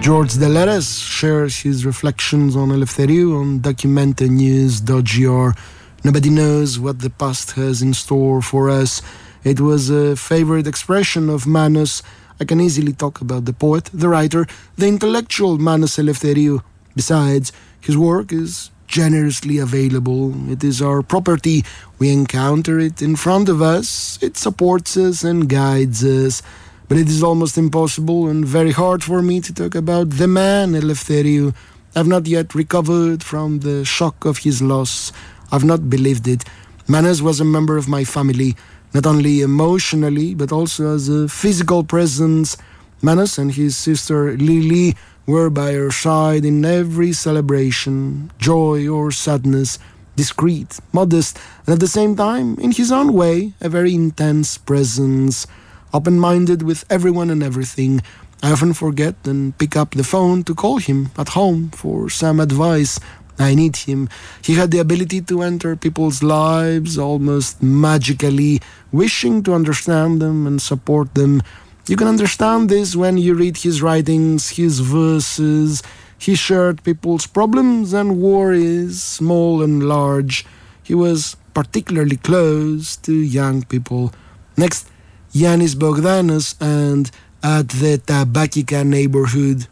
George Deleres shares his reflections on Eleftheriou on documentanews.gr. Nobody knows what the past has in store for us. It was a favorite expression of Manos. I can easily talk about the poet, the writer, the intellectual Manos Eleftheriou. Besides, his work is generously available. It is our property. We encounter it in front of us. It supports us and guides us. But it is almost impossible and very hard for me to talk about the man Eleftheriou. I've not yet recovered from the shock of his loss. I've not believed it. Manos was a member of my family, not only emotionally, but also as a physical presence. Manos and his sister Lili were by her side in every celebration, joy or sadness, discreet, modest, and at the same time, in his own way, a very intense presence. Open-minded with everyone and everything. I often forget and pick up the phone to call him at home for some advice. I need him. He had the ability to enter people's lives almost magically, wishing to understand them and support them. You can understand this when you read his writings, his verses. He shared people's problems and worries, small and large. He was particularly close to young people. Next, Yanis Bogdanos and At the Tabakika Neighborhood.